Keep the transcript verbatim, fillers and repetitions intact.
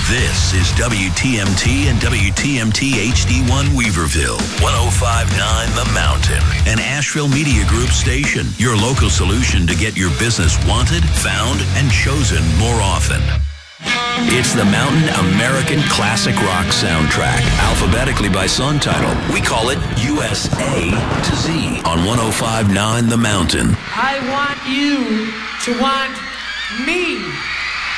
This is W T M T and W T M T H D one Weaverville, one oh five point nine The Mountain, an Asheville Media Group station, your local solution to get your business wanted, found, and chosen more often. It's the Mountain American Classic Rock soundtrack, alphabetically by song title. We call it U S A to Z on one oh five point nine The Mountain. I want you to want me.